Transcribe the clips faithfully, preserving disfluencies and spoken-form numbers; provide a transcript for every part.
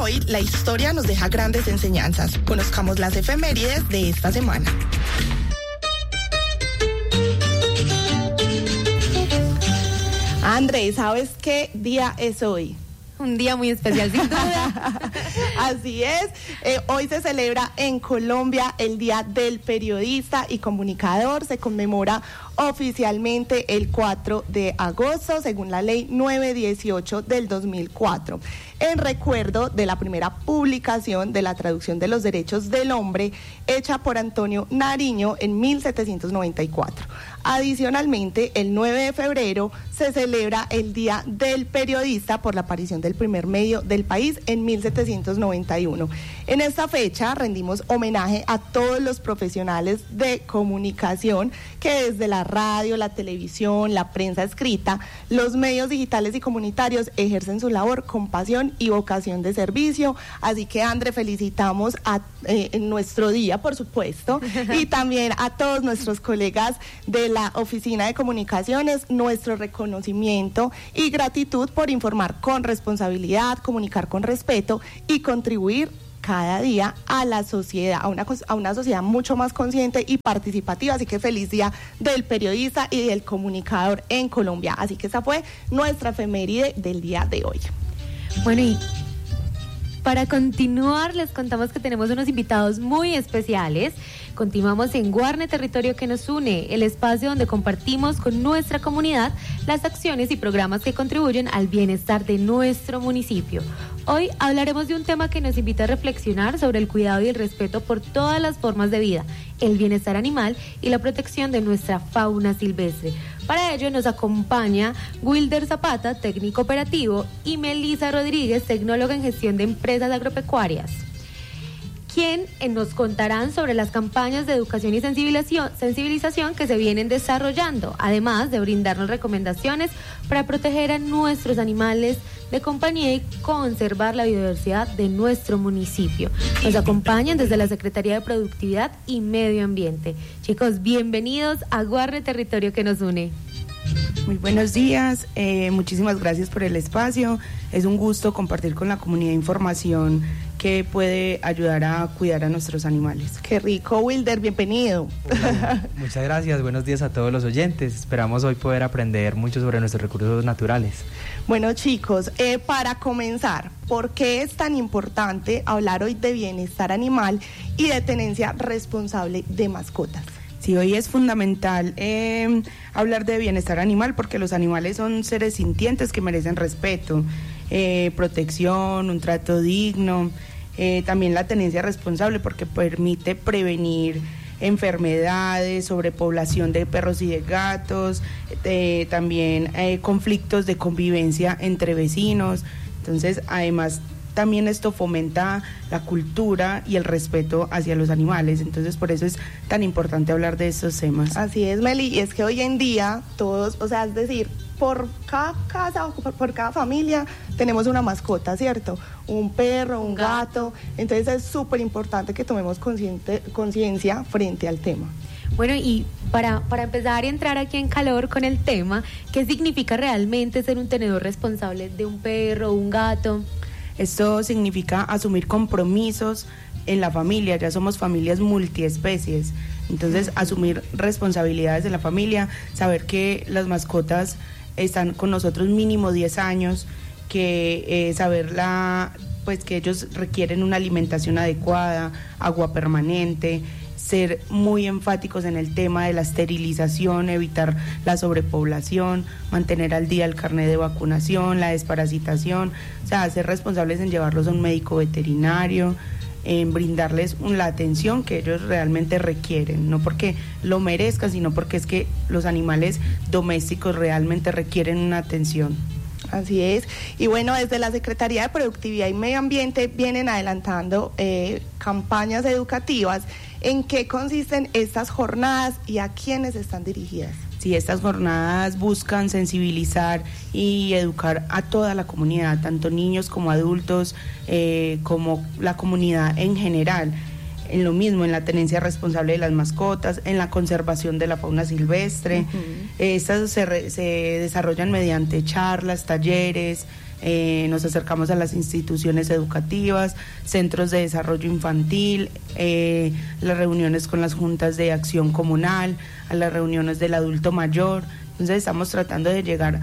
hoy la historia nos deja grandes enseñanzas. Conozcamos las efemérides de esta semana. Andrés, ¿sabes qué día es hoy? Un día muy especial, sin duda. Así es. Eh, hoy se celebra en Colombia el Día del Periodista y Comunicador. Se conmemora oficialmente el cuatro de agosto, según la ley nueve dieciocho del dos mil cuatro, en recuerdo de la primera publicación de la traducción de los derechos del hombre hecha por Antonio Nariño en mil setecientos noventa y cuatro. Adicionalmente, el nueve de febrero se celebra el Día del Periodista por la aparición del primer medio del país en mil setecientos noventa y uno. En esta fecha rendimos homenaje a todos los profesionales de comunicación que desde la radio, la televisión, la prensa escrita, los medios digitales y comunitarios ejercen su labor con pasión y vocación de servicio. Así que, André, felicitamos a eh, en nuestro día, por supuesto, y también a todos nuestros colegas de la Oficina de Comunicaciones, nuestro reconocimiento y gratitud por informar con responsabilidad, comunicar con respeto y contribuir cada día a la sociedad, a una, a una sociedad mucho más consciente y participativa. Así que feliz Día del Periodista y del Comunicador en Colombia. Así que esa fue nuestra efeméride del día de hoy. Bueno, y para continuar les contamos que tenemos unos invitados muy especiales. Continuamos en Guarne Territorio que nos une, el espacio donde compartimos con nuestra comunidad las acciones y programas que contribuyen al bienestar de nuestro municipio. Hoy hablaremos de un tema que nos invita a reflexionar sobre el cuidado y el respeto por todas las formas de vida, el bienestar animal y la protección de nuestra fauna silvestre. Para ello nos acompaña Wilder Zapata, técnico operativo, y Melissa Rodríguez, tecnóloga en gestión de empresas agropecuarias, quien nos contarán sobre las campañas de educación y sensibilización, sensibilización que se vienen desarrollando, además de brindarnos recomendaciones para proteger a nuestros animales de compañía y conservar la biodiversidad de nuestro municipio. Nos acompañan desde la Secretaría de Productividad y Medio Ambiente. Chicos, bienvenidos a Guarne Territorio que nos une. Muy buenos días, eh, muchísimas gracias por el espacio. Es un gusto compartir con la comunidad información que puede ayudar a cuidar a nuestros animales. Qué rico, Wilder, bienvenido. Hola, muchas gracias, buenos días a todos los oyentes. Esperamos hoy poder aprender mucho sobre nuestros recursos naturales. Bueno, chicos, eh, para comenzar, ¿por qué es tan importante hablar hoy de bienestar animal y de tenencia responsable de mascotas? Sí, hoy es fundamental eh, hablar de bienestar animal porque los animales son seres sintientes que merecen respeto, eh, protección, un trato digno, eh, también la tenencia responsable porque permite prevenir enfermedades, sobrepoblación de perros y de gatos, eh, también eh, conflictos de convivencia entre vecinos. Entonces, además, también esto fomenta la cultura y el respeto hacia los animales. Entonces, por eso es tan importante hablar de estos temas. Así es, Meli, y es que hoy en día todos, o sea, es decir, por cada casa o por, por cada familia tenemos una mascota, ¿cierto? Un perro, un gato. Entonces es súper importante que tomemos conciencia frente al tema. Bueno, y para, para empezar y entrar aquí en calor con el tema, ¿qué significa realmente ser un tenedor responsable de un perro o un gato? Esto significa asumir compromisos en la familia, ya somos familias multiespecies, entonces asumir responsabilidades de la familia, saber que las mascotas están con nosotros mínimo diez años, que eh, saber la, pues que ellos requieren una alimentación adecuada, agua permanente, ser muy enfáticos en el tema de la esterilización, evitar la sobrepoblación, mantener al día el carnet de vacunación, la desparasitación, o sea, ser responsables en llevarlos a un médico veterinario, en brindarles la atención que ellos realmente requieren, no porque lo merezcan, sino porque es que los animales domésticos realmente requieren una atención. Así es, y bueno, desde la Secretaría de Productividad y Medio Ambiente vienen adelantando eh, campañas educativas. ¿En qué consisten estas jornadas y a quiénes están dirigidas? Sí, estas jornadas buscan sensibilizar y educar a toda la comunidad, tanto niños como adultos, eh, como la comunidad en general, en lo mismo, en la tenencia responsable de las mascotas, en la conservación de la fauna silvestre. Uh-huh. Estas se, re, se desarrollan mediante charlas, talleres, eh, nos acercamos a las instituciones educativas, centros de desarrollo infantil, eh, las reuniones con las juntas de acción comunal, a las reuniones del adulto mayor. Entonces estamos tratando de llegar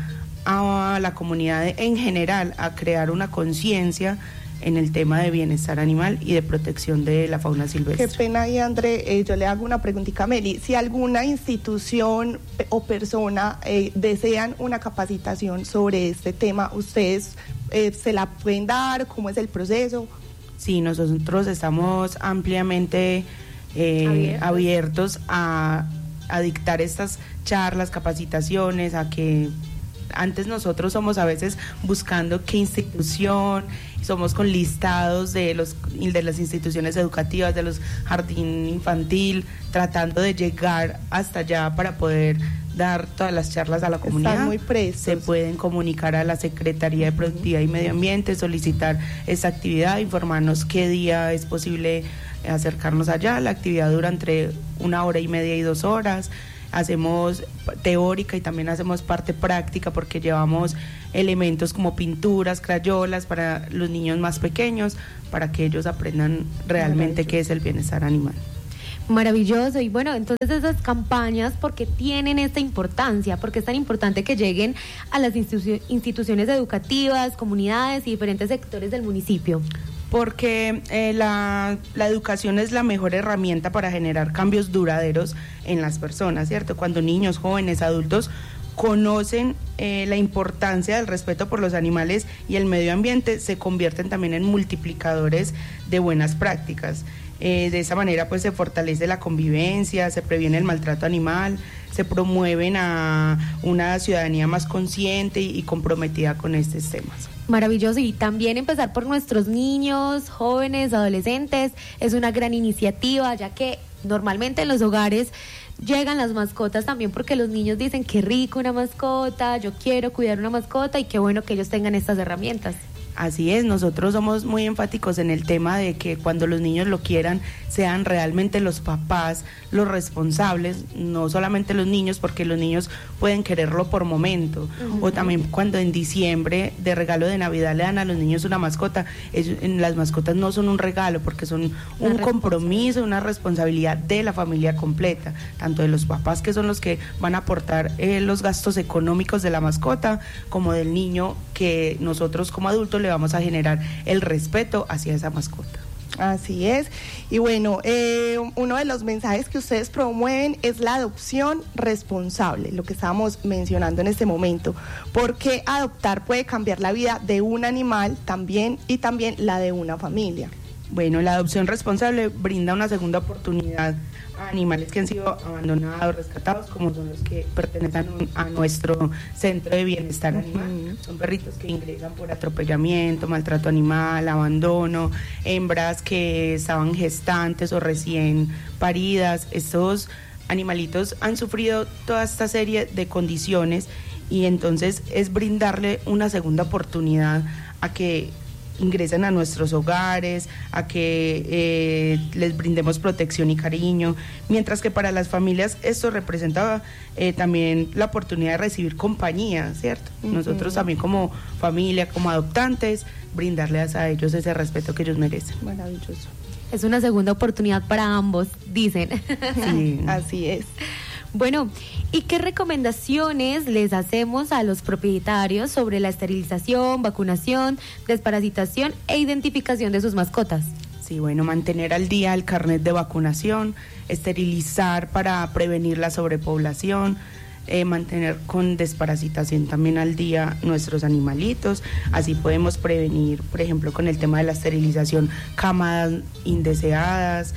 a la comunidad en general, a crear una conciencia en el tema de bienestar animal y de protección de la fauna silvestre. Qué pena ahí, André, eh, yo le hago una preguntita a Meli. Si alguna institución o persona eh, desean una capacitación sobre este tema, ¿ustedes eh, se la pueden dar? ¿Cómo es el proceso? Sí, nosotros estamos ampliamente eh, abiertos, abiertos a, a dictar estas charlas, capacitaciones, a que antes nosotros somos a veces buscando qué institución, somos con listados de los de las instituciones educativas, de los jardín infantil, tratando de llegar hasta allá para poder dar todas las charlas a la comunidad. Están muy prestos. Se pueden comunicar a la Secretaría de Productividad y Medio Ambiente, solicitar esa actividad, informarnos qué día es posible acercarnos allá. La actividad dura entre una hora y media y dos horas. Hacemos teórica y también hacemos parte práctica porque llevamos elementos como pinturas, crayolas para los niños más pequeños, para que ellos aprendan realmente qué es el bienestar animal. Maravilloso. Y bueno, entonces esas campañas, ¿por qué tienen esta importancia? ¿Por qué es tan importante que lleguen a las institu- instituciones educativas, comunidades y diferentes sectores del municipio? Porque eh, la, la educación es la mejor herramienta para generar cambios duraderos en las personas, ¿cierto? Cuando niños, jóvenes, adultos conocen eh, la importancia del respeto por los animales y el medio ambiente, se convierten también en multiplicadores de buenas prácticas. Eh, de esa manera pues se fortalece la convivencia, se previene el maltrato animal, se promueven a una ciudadanía más consciente y, y comprometida con estos temas. Maravilloso, y también empezar por nuestros niños, jóvenes, adolescentes, es una gran iniciativa, ya que normalmente en los hogares llegan las mascotas también porque los niños dicen qué rico una mascota, yo quiero cuidar una mascota y qué bueno que ellos tengan estas herramientas. Así es, nosotros somos muy enfáticos en el tema de que cuando los niños lo quieran, sean realmente los papás los responsables, no solamente los niños, porque los niños pueden quererlo por momento, uh-huh. O también cuando en diciembre de regalo de Navidad le dan a los niños una mascota, es, las mascotas no son un regalo, porque son un una compromiso, una responsabilidad de la familia completa, tanto de los papás que son los que van a aportar eh, los gastos económicos de la mascota, como del niño que nosotros como adultos le vamos a generar el respeto hacia esa mascota. Así es. Y bueno, eh, uno de los mensajes que ustedes promueven es la adopción responsable, lo que estábamos mencionando en este momento, porque adoptar puede cambiar la vida de un animal también y también la de una familia. Bueno, la adopción responsable brinda una segunda oportunidad a animales que han sido abandonados, rescatados, como son los que pertenecen a nuestro centro de bienestar animal. Uh-huh. Son perritos que ingresan por atropellamiento, maltrato animal, abandono, hembras que estaban gestantes o recién paridas. Estos animalitos han sufrido toda esta serie de condiciones y entonces es brindarle una segunda oportunidad a que ingresen a nuestros hogares, a que eh, les brindemos protección y cariño, mientras que para las familias esto representa eh, también la oportunidad de recibir compañía, ¿cierto? Uh-huh. Nosotros también como familia, como adoptantes, brindarles a ellos ese respeto que ellos merecen. Maravilloso. Es una segunda oportunidad para ambos, dicen. Sí, así es. Bueno, ¿y qué recomendaciones les hacemos a los propietarios sobre la esterilización, vacunación, desparasitación e identificación de sus mascotas? Sí, bueno, mantener al día el carnet de vacunación, esterilizar para prevenir la sobrepoblación, eh, mantener con desparasitación también al día nuestros animalitos. Así podemos prevenir, por ejemplo, con el tema de la esterilización, camadas indeseadas,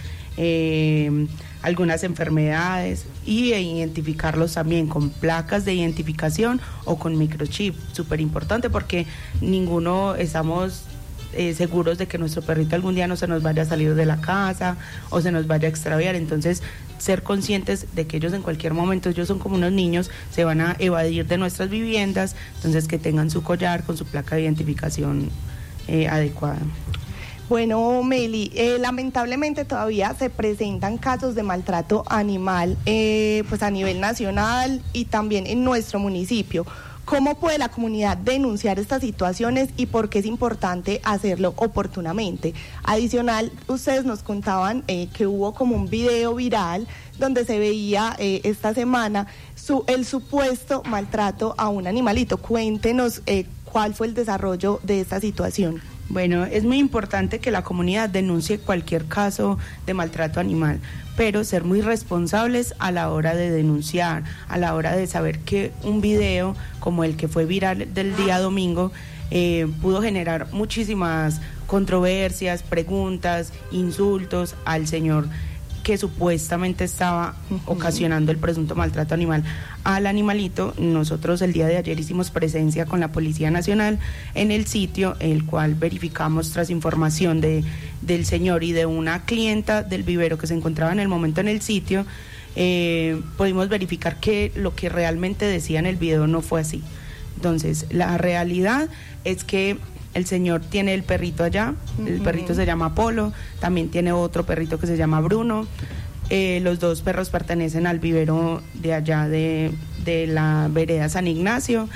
eh, algunas enfermedades, y identificarlos también con placas de identificación o con microchip, súper importante porque ninguno estamos eh, seguros de que nuestro perrito algún día no se nos vaya a salir de la casa o se nos vaya a extraviar. Entonces ser conscientes de que ellos en cualquier momento, ellos son como unos niños, se van a evadir de nuestras viviendas, entonces que tengan su collar con su placa de identificación eh, adecuada. Bueno, Meli, eh, lamentablemente todavía se presentan casos de maltrato animal eh, pues a nivel nacional y también en nuestro municipio. ¿Cómo puede la comunidad denunciar estas situaciones y por qué es importante hacerlo oportunamente? Adicional, ustedes nos contaban eh, que hubo como un video viral donde se veía eh, esta semana su, el supuesto maltrato a un animalito. Cuéntenos eh, cuál fue el desarrollo de esta situación. Bueno, es muy importante que la comunidad denuncie cualquier caso de maltrato animal, pero ser muy responsables a la hora de denunciar, a la hora de saber que un video como el que fue viral del día domingo eh, pudo generar muchísimas controversias, preguntas, insultos al señor que supuestamente estaba ocasionando el presunto maltrato animal al animalito. Nosotros el día de ayer hicimos presencia con la Policía Nacional en el sitio, el cual verificamos tras información de, del señor y de una clienta del vivero que se encontraba en el momento en el sitio, eh, pudimos verificar que lo que realmente decía en el video no fue así. Entonces, la realidad es que el señor tiene el perrito allá, uh-huh. El perrito se llama Apolo, también tiene otro perrito que se llama Bruno. Eh, los dos perros pertenecen al vivero de allá de, de la vereda San Ignacio.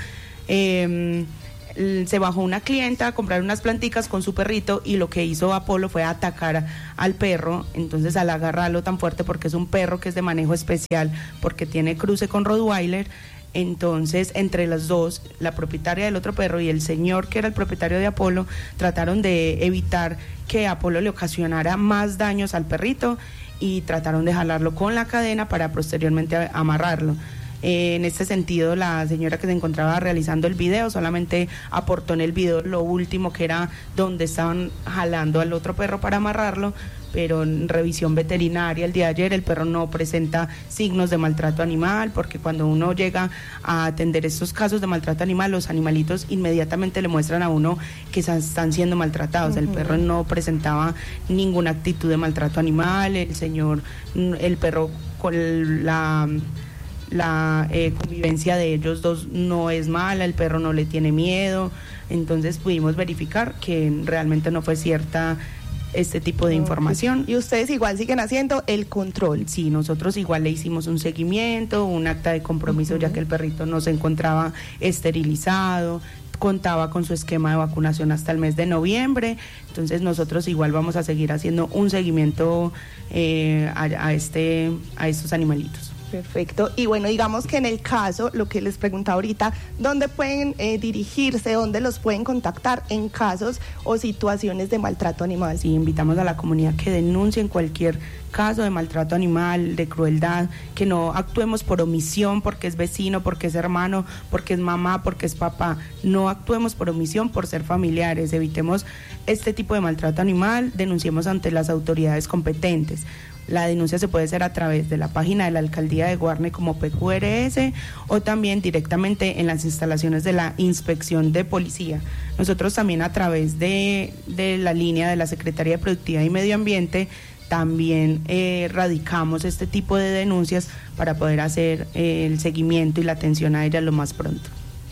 Eh, se bajó una clienta a comprar unas planticas con su perrito y lo que hizo Apolo fue atacar al perro. Entonces, al agarrarlo tan fuerte, porque es un perro que es de manejo especial, porque tiene cruce con Rottweiler, entonces entre las dos, la propietaria del otro perro y el señor que era el propietario de Apolo, trataron de evitar que Apolo le ocasionara más daños al perrito y trataron de jalarlo con la cadena para posteriormente amarrarlo. Eh, en este sentido, la señora que se encontraba realizando el video solamente aportó en el video lo último, que era donde estaban jalando al otro perro para amarrarlo, pero en revisión veterinaria el día de ayer el perro no presenta signos de maltrato animal, porque cuando uno llega a atender estos casos de maltrato animal, los animalitos inmediatamente le muestran a uno que están siendo maltratados. Uh-huh. El perro no presentaba ninguna actitud de maltrato animal, el señor, el perro con la... la eh, convivencia de ellos dos no es mala, el perro no le tiene miedo. Entonces pudimos verificar que realmente no fue cierta este tipo de información. Y ustedes igual siguen haciendo el control. Sí, nosotros igual le hicimos un seguimiento, un acta de compromiso, uh-huh. ya que el perrito no se encontraba esterilizado, contaba con su esquema de vacunación hasta el mes de noviembre. Entonces nosotros igual vamos a seguir haciendo un seguimiento eh, a, a, este, a estos animalitos. Perfecto. Y bueno, digamos que en el caso, lo que les preguntaba ahorita, ¿dónde pueden eh, dirigirse, dónde los pueden contactar en casos o situaciones de maltrato animal? Sí, invitamos a la comunidad que denuncien cualquier caso de maltrato animal, de crueldad, que no actuemos por omisión, porque es vecino, porque es hermano, porque es mamá, porque es papá. No actuemos por omisión por ser familiares. Evitemos este tipo de maltrato animal, denunciemos ante las autoridades competentes. La denuncia se puede hacer a través de la página de la Alcaldía de Guarne como P Q R S o también directamente en las instalaciones de la Inspección de Policía. Nosotros también a través de, de la línea de la Secretaría de Productividad y Medio Ambiente también eh, radicamos este tipo de denuncias para poder hacer eh, el seguimiento y la atención a ellas lo más pronto.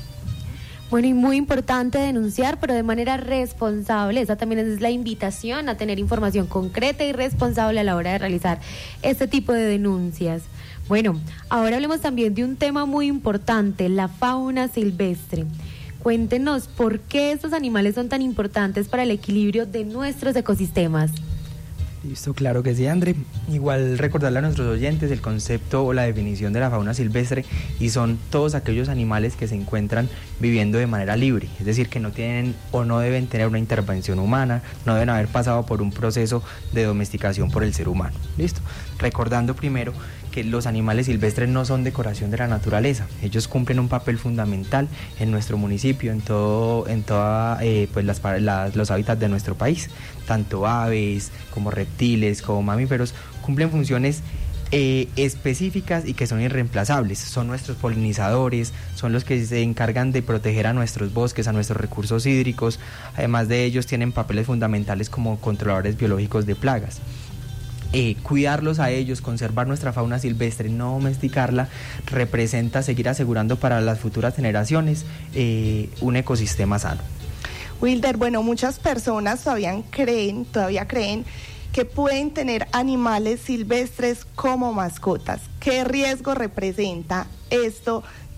Bueno, y muy importante denunciar, pero de manera responsable. Esa también es la invitación a tener información concreta y responsable a la hora de realizar este tipo de denuncias. Bueno, ahora hablemos también de un tema muy importante, la fauna silvestre. Cuéntenos por qué estos animales son tan importantes para el equilibrio de nuestros ecosistemas. Listo, claro que sí, André. Igual recordarle a nuestros oyentes el concepto o la definición de la fauna silvestre, y son todos aquellos animales que se encuentran viviendo de manera libre, es decir, que no tienen o no deben tener una intervención humana, no deben haber pasado por un proceso de domesticación por el ser humano. Listo. Recordando primero que los animales silvestres no son decoración de la naturaleza, ellos cumplen un papel fundamental en nuestro municipio, en todo, en toda, eh, pues las, las, los hábitats de nuestro país, tanto aves como reptiles, como mamíferos, cumplen funciones eh, específicas y que son irreemplazables. Son nuestros polinizadores, son los que se encargan de proteger a nuestros bosques, a nuestros recursos hídricos. Además de ellos, tienen papeles fundamentales como controladores biológicos de plagas. Eh, cuidarlos a ellos, conservar nuestra fauna silvestre, no domesticarla, representa seguir asegurando para las futuras generaciones eh, un ecosistema sano. Wilder, bueno, muchas personas todavía creen, todavía creen que pueden tener animales silvestres como mascotas. ¿Qué riesgo representa esto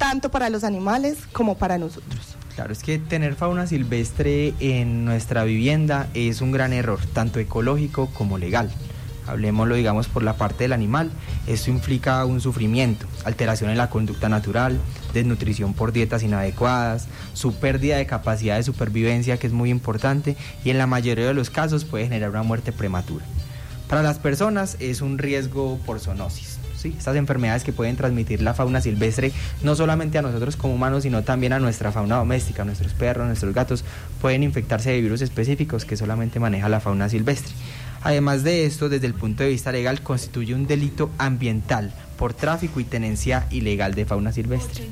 tanto para los animales como para nosotros. Claro, es que tener fauna silvestre en nuestra vivienda es un gran error, tanto ecológico como legal. Hablemoslo, digamos, por la parte del animal. Esto implica un sufrimiento, alteración en la conducta natural, desnutrición por dietas inadecuadas, su pérdida de capacidad de supervivencia, que es muy importante, y en la mayoría de los casos puede generar una muerte prematura. Para las personas es un riesgo por zoonosis. ¿Sí? Estas enfermedades que pueden transmitir la fauna silvestre no solamente a nosotros como humanos, sino también a nuestra fauna doméstica, a nuestros perros, a nuestros gatos, pueden infectarse de virus específicos que solamente maneja la fauna silvestre. Además de esto, desde el punto de vista legal, constituye un delito ambiental por tráfico y tenencia ilegal de fauna silvestre.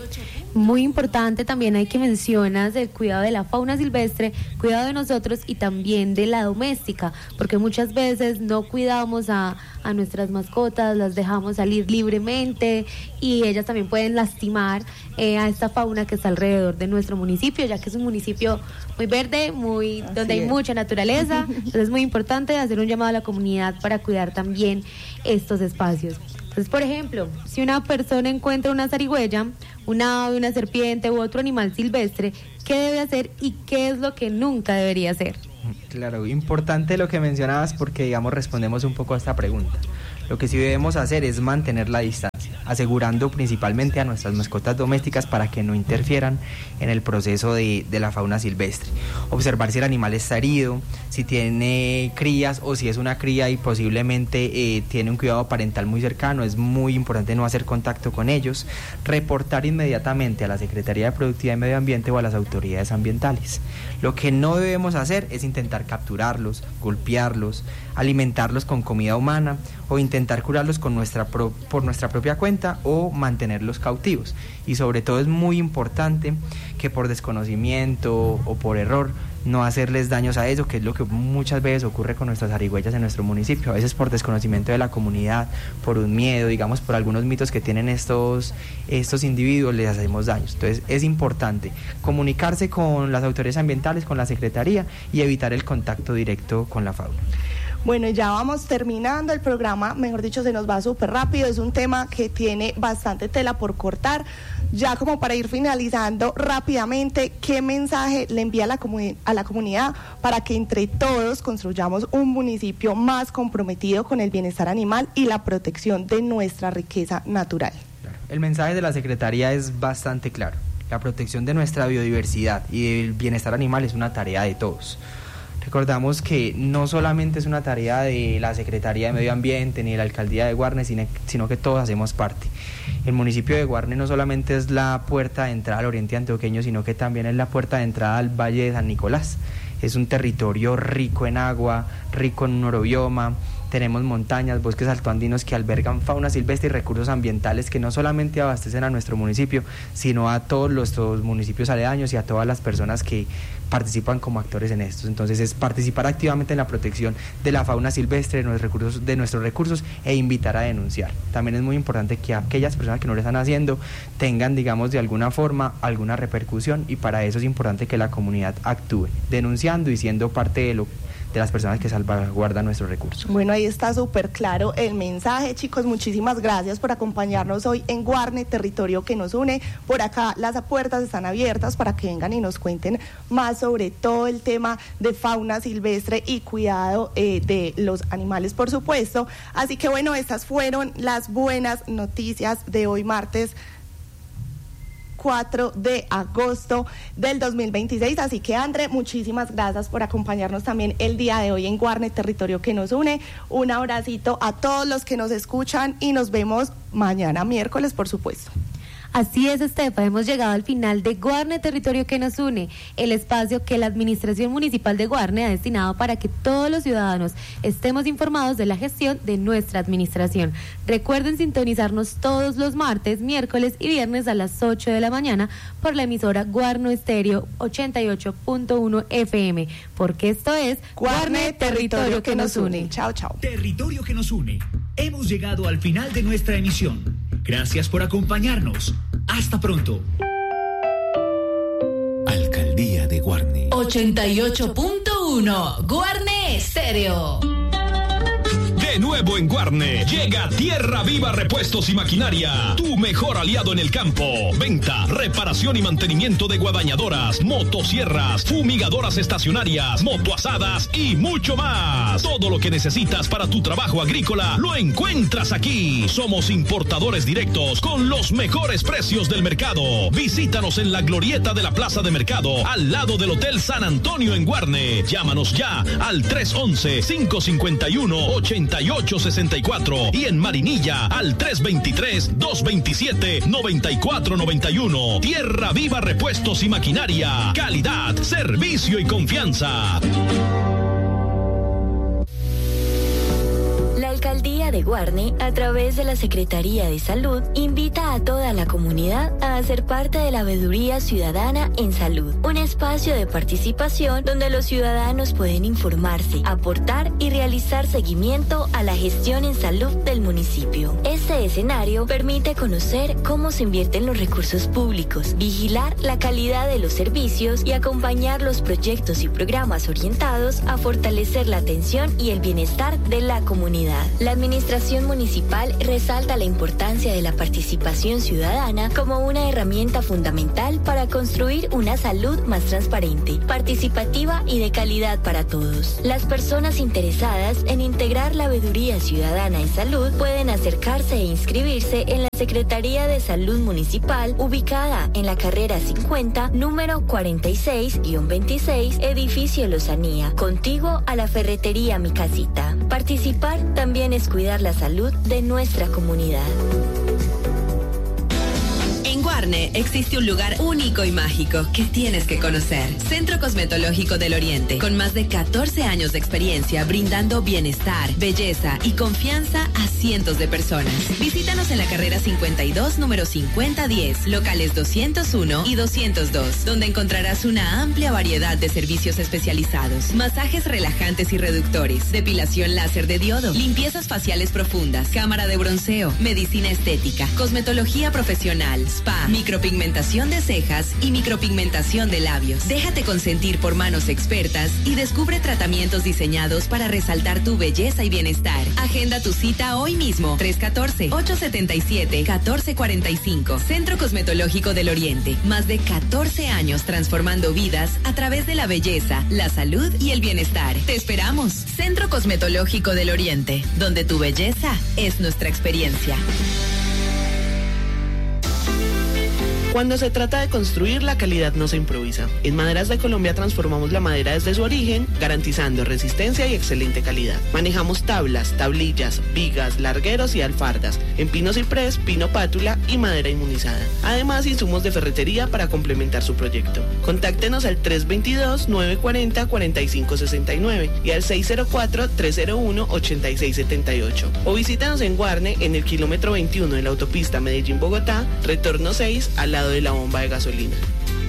Muy importante también hay que mencionar el cuidado de la fauna silvestre, cuidado de nosotros y también de la doméstica, porque muchas veces no cuidamos a, a nuestras mascotas, las dejamos salir libremente y ellas también pueden lastimar eh, a esta fauna que está alrededor de nuestro municipio, ya que es un municipio muy verde, muy Así donde hay es. mucha naturaleza. Entonces es muy importante hacer un llamado a la comunidad para cuidar también estos espacios. Entonces, por ejemplo, si una persona encuentra una zarigüeya, un ave, una serpiente u otro animal silvestre, ¿qué debe hacer y qué es lo que nunca debería hacer? Claro, importante lo que mencionabas porque, digamos, respondemos un poco a esta pregunta. Lo que sí debemos hacer es mantener la distancia, asegurando principalmente a nuestras mascotas domésticas para que no interfieran en el proceso de, de la fauna silvestre. Observar si el animal está herido, si tiene crías o si es una cría y posiblemente eh, tiene un cuidado parental muy cercano, es muy importante no hacer contacto con ellos. Reportar inmediatamente a la Secretaría de Productividad y Medio Ambiente o a las autoridades ambientales. Lo que no debemos hacer es intentar capturarlos, golpearlos, alimentarlos con comida humana o intentar curarlos con nuestra pro, por nuestra propia cuenta o mantenerlos cautivos. Y sobre todo es muy importante que por desconocimiento o por error no hacerles daños a eso, que es lo que muchas veces ocurre con nuestras zarigüeyas en nuestro municipio, a veces por desconocimiento de la comunidad, por un miedo, digamos, por algunos mitos que tienen estos, estos individuos, les hacemos daños. Entonces es importante comunicarse con las autoridades ambientales, con la Secretaría y evitar el contacto directo con la fauna. Bueno, ya vamos terminando el programa, mejor dicho, se nos va súper rápido, es un tema que tiene bastante tela por cortar. Ya como para ir finalizando rápidamente, ¿qué mensaje le envía a la, comuni- a la comunidad para que entre todos construyamos un municipio más comprometido con el bienestar animal y la protección de nuestra riqueza natural? El mensaje de la Secretaría es bastante claro. La protección de nuestra biodiversidad y del bienestar animal es una tarea de todos. Recordamos que no solamente es una tarea de la Secretaría de Medio Ambiente ni de la Alcaldía de Guarne, sino que todos hacemos parte. El municipio de Guarne no solamente es la puerta de entrada al oriente antioqueño, sino que también es la puerta de entrada al Valle de San Nicolás. Es un territorio rico en agua, rico en orobioma. Tenemos montañas, bosques altoandinos que albergan fauna silvestre y recursos ambientales que no solamente abastecen a nuestro municipio, sino a todos los, los municipios aledaños y a todas las personas que participan como actores en estos. Entonces es participar activamente en la protección de la fauna silvestre, de nuestros recursos, de nuestros recursos e invitar a denunciar. También es muy importante que aquellas personas que no lo están haciendo tengan, digamos, de alguna forma alguna repercusión, y para eso es importante que la comunidad actúe, denunciando y siendo parte de lo de las personas que salvaguardan nuestros recursos. Bueno, ahí está súper claro el mensaje, chicos. Muchísimas gracias por acompañarnos hoy en Guarne, territorio que nos une. Por acá las puertas están abiertas para que vengan y nos cuenten más sobre todo el tema de fauna silvestre y cuidado eh, de los animales, por supuesto. Así que bueno, estas fueron las buenas noticias de hoy martes cuatro de agosto del dos mil veintiséis, así que André, muchísimas gracias por acompañarnos también el día de hoy en Guarne, territorio que nos une. Un abracito a todos los que nos escuchan y nos vemos mañana miércoles, por supuesto. Así es, Estefa, hemos llegado al final de Guarne, territorio que nos une, el espacio que la Administración Municipal de Guarne ha destinado para que todos los ciudadanos estemos informados de la gestión de nuestra administración. Recuerden sintonizarnos todos los martes, miércoles y viernes a las ocho de la mañana por la emisora Guarno Estéreo ochenta y ocho punto uno F M, porque esto es Guarne, territorio que nos une. Chao, chao. Territorio que nos une. Hemos llegado al final de nuestra emisión. Gracias por acompañarnos. Hasta pronto. Alcaldía de Guarne. ochenta y ocho punto uno Guarne Estéreo. De nuevo en Guarne, llega Tierra Viva Repuestos y Maquinaria, tu mejor aliado en el campo. Venta, reparación y mantenimiento de guadañadoras, motosierras, fumigadoras estacionarias, motoasadas y mucho más. Todo lo que necesitas para tu trabajo agrícola lo encuentras aquí. Somos importadores directos con los mejores precios del mercado. Visítanos en la glorieta de la Plaza de Mercado, al lado del Hotel San Antonio en Guarne. Llámanos ya al tres once, cinco cincuenta y uno, ochenta y ocho sesenta y cuatro y en Marinilla al tres veintitrés, dos veintisiete, noventa y cuatro noventa y uno. Tierra Viva Repuestos y Maquinaria. Calidad, servicio y confianza. La Alcaldía de Guarne, a través de la Secretaría de Salud, invita a toda la comunidad a hacer parte de la Veeduría Ciudadana en Salud, un espacio de participación donde los ciudadanos pueden informarse, aportar y realizar seguimiento a la gestión en salud del municipio. Este escenario permite conocer cómo se invierten los recursos públicos, vigilar la calidad de los servicios y acompañar los proyectos y programas orientados a fortalecer la atención y el bienestar de la comunidad. La Administración Municipal resalta la importancia de la participación ciudadana como una herramienta fundamental para construir una salud más transparente, participativa y de calidad para todos. Las personas interesadas en integrar la Veeduría Ciudadana en Salud pueden acercarse e inscribirse en la Secretaría de Salud Municipal, ubicada en la carrera cincuenta, número cuarenta y seis guión veintiséis, edificio Lozanía, contiguo a la ferretería Mi Casita. Participar también es cuidar la salud de nuestra comunidad. En Guarne existe un lugar único y mágico que tienes que conocer. Centro Cosmetológico del Oriente, con más de catorce años de experiencia brindando bienestar, belleza y confianza a cientos de personas. Visítanos en la carrera cincuenta y dos, número cincuenta diez, locales doscientos uno y doscientos dos, donde encontrarás una amplia variedad de servicios especializados, masajes relajantes y reductores, depilación láser de diodo, limpiezas faciales profundas, cámara de bronceo, medicina estética, cosmetología profesional, spa, micropigmentación de cejas y micropigmentación de labios. Déjate consentir por manos expertas y descubre tratamientos diseñados para resaltar tu belleza y bienestar. Agenda tu cita hoy mismo. tres uno cuatro, ocho siete siete, uno cuatro cuatro cinco. Centro Cosmetológico del Oriente. Más de catorce años transformando vidas a través de la belleza, la salud y el bienestar. Te esperamos. Centro Cosmetológico del Oriente, donde tu belleza es nuestra experiencia. Cuando se trata de construir, la calidad no se improvisa. En Maderas de Colombia transformamos la madera desde su origen, garantizando resistencia y excelente calidad. Manejamos tablas, tablillas, vigas, largueros y alfardas, en pino ciprés, pino pátula y madera inmunizada. Además, insumos de ferretería para complementar su proyecto. Contáctenos al tres dos dos, nueve cuatro cero, cuatro cinco seis nueve y al seis cero cuatro, tres cero uno, ocho seis siete ocho. O visítanos en Guarne, en el kilómetro veintiuno de la autopista Medellín-Bogotá, retorno seis, al lado de la bomba de gasolina.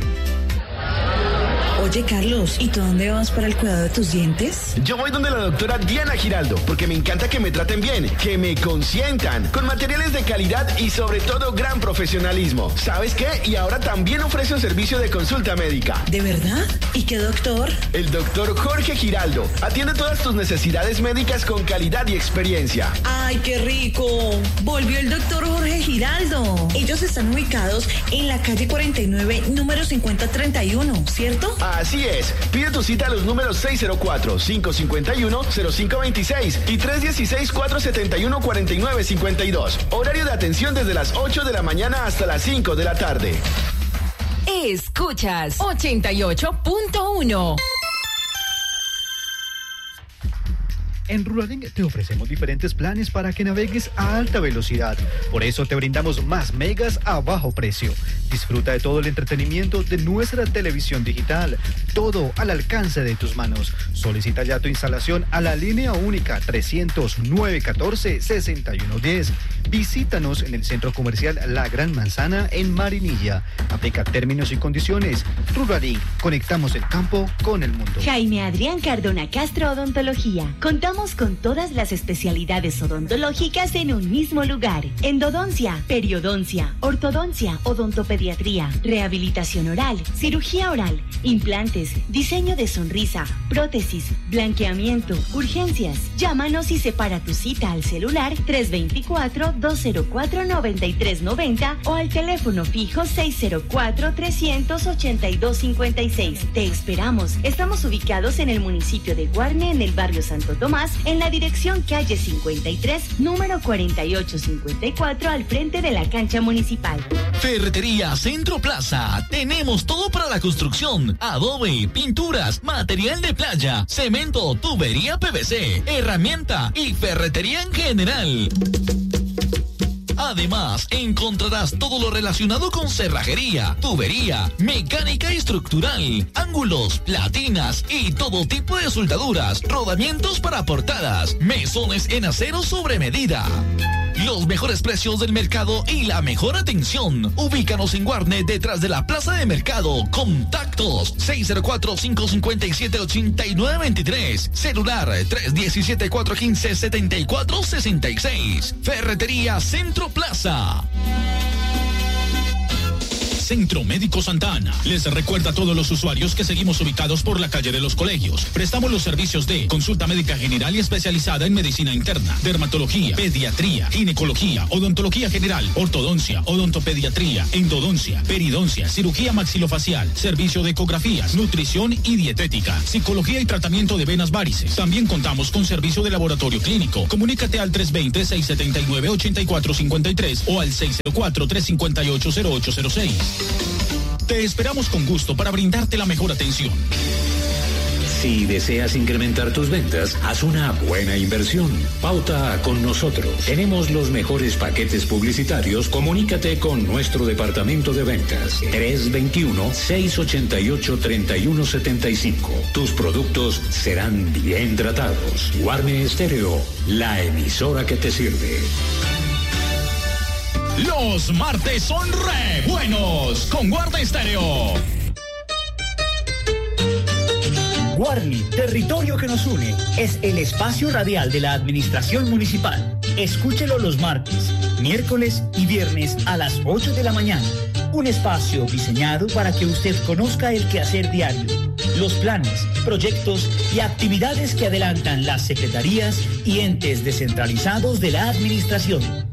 Oye, Carlos, ¿y tú dónde vas para el cuidado de tus dientes? Yo voy donde la doctora Diana Giraldo, porque me encanta que me traten bien, que me consientan, con materiales de calidad y sobre todo gran profesionalismo. ¿Sabes qué? Y ahora también ofrece un servicio de consulta médica. ¿De verdad? ¿Y qué doctor? El doctor Jorge Giraldo. Atiende todas tus necesidades médicas con calidad y experiencia. ¡Ay, qué rico! Volvió el doctor Jorge Giraldo. Ellos están ubicados en la calle cuarenta y nueve, número cincuenta treinta y uno, ¿cierto? Así es. Pide tu cita a los números seis cero cuatro, cinco cinco uno, cero cinco dos seis y tres uno seis, cuatro siete uno, cuatro nueve cinco dos. Horario de atención desde las ocho de la mañana hasta las cinco de la tarde. Escuchas ochenta y ocho punto uno. En Ruralink te ofrecemos diferentes planes para que navegues a alta velocidad. Por eso te brindamos más megas a bajo precio. Disfruta de todo el entretenimiento de nuestra televisión digital. Todo al alcance de tus manos. Solicita ya tu instalación a la línea única trescientos, nueve catorce, sesenta y uno diez. Visítanos en el Centro Comercial La Gran Manzana en Marinilla. Aplica términos y condiciones. Ruralink, conectamos el campo con el mundo. Jaime Adrián Cardona Castro Odontología. Contamos Contamos con todas las especialidades odontológicas en un mismo lugar. Endodoncia, periodoncia, ortodoncia, odontopediatría, rehabilitación oral, cirugía oral, implantes, diseño de sonrisa, prótesis, blanqueamiento, urgencias. Llámanos y separa tu cita al celular tres dos cuatro, dos cero cuatro, nueve tres nueve cero o al teléfono fijo seis cero cuatro, tres ocho dos cinco seis. Te esperamos. Estamos ubicados en el municipio de Guarne, en el barrio Santo Tomás, en la dirección calle cincuenta y tres, número cuarenta y ocho cincuenta y cuatro, al frente de la cancha municipal. Ferretería Centro Plaza. Tenemos todo para la construcción: adobe, pinturas, material de playa, cemento, tubería P V C, herramienta y ferretería en general. Además, encontrarás todo lo relacionado con cerrajería, tubería, mecánica y estructural, ángulos, platinas y todo tipo de soldaduras, rodamientos para portadas, mesones en acero sobre medida. Los mejores precios del mercado y la mejor atención. Ubícanos en Guarne, detrás de la Plaza de Mercado. Contactos seis cero cuatro, cinco cinco siete, ocho nueve dos tres. Celular tres uno siete, cuatro uno cinco, siete cuatro seis seis. Ferretería Centro Plaza. Centro Médico Santa Ana les recuerda a todos los usuarios que seguimos ubicados por la calle de los Colegios. Prestamos los servicios de consulta médica general y especializada en medicina interna, dermatología, pediatría, ginecología, odontología general, ortodoncia, odontopediatría, endodoncia, peridoncia, cirugía maxilofacial, servicio de ecografías, nutrición y dietética, psicología y tratamiento de venas varices. También contamos con servicio de laboratorio clínico. Comunícate al tres dos cero, seis siete nueve, ocho cuatro cinco tres o al seis cero cuatro, tres cinco ocho, cero ocho cero seis. Te esperamos con gusto para brindarte la mejor atención. Si deseas incrementar tus ventas, haz una buena inversión. Pauta con nosotros. Tenemos los mejores paquetes publicitarios. Comunícate con nuestro departamento de ventas. tres dos uno, seis ocho ocho, tres uno siete cinco. Tus productos serán bien tratados. Guarne Estéreo, la emisora que te sirve. Los martes son re buenos con Guarne Estéreo. Guarne, territorio que nos une, es el espacio radial de la Administración Municipal. Escúchelo los martes, miércoles y viernes a las ocho de la mañana. Un espacio diseñado para que usted conozca el quehacer diario, los planes, proyectos y actividades que adelantan las secretarías y entes descentralizados de la Administración.